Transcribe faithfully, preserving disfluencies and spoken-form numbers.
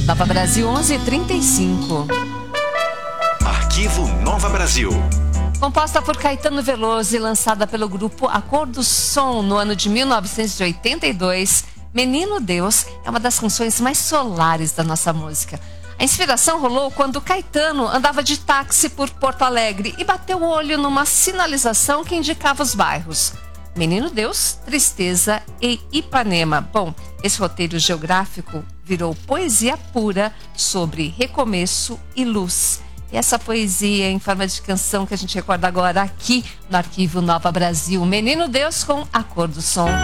Nova Brasil onze e trinta e cinco. Arquivo Nova Brasil. Composta por Caetano Veloso e lançada pelo grupo A Cor do Som no ano de mil novecentos e oitenta e dois, Menino Deus é uma das canções mais solares da nossa música. A inspiração rolou quando Caetano andava de táxi por Porto Alegre e bateu o olho numa sinalização que indicava os bairros Menino Deus, Tristeza e Ipanema. Bom, esse roteiro geográfico virou poesia pura sobre recomeço e luz. E essa poesia em forma de canção que a gente recorda agora aqui no Arquivo Nova Brasil. Menino Deus com A Cor do Som.